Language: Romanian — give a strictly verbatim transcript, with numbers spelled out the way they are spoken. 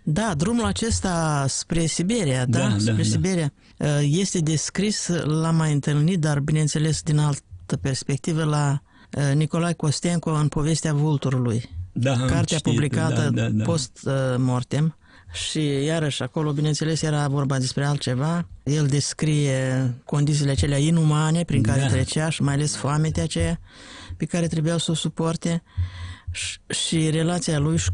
Da, drumul acesta spre Siberia, da, Da, da, spre da. Siberia, este descris, l-am mai întâlnit, dar bineînțeles din altă perspectivă, la Nicolae Costenco în Povestea vulturului. Da, am Cartea citit, publicată da, da, da. post-mortem. Și iarăși acolo, bineînțeles, era vorba despre altceva. El descrie condițiile acelea inumane prin care Da. trecea și mai ales foametea aceea pe care trebuiau să o suporte și, și relația lui și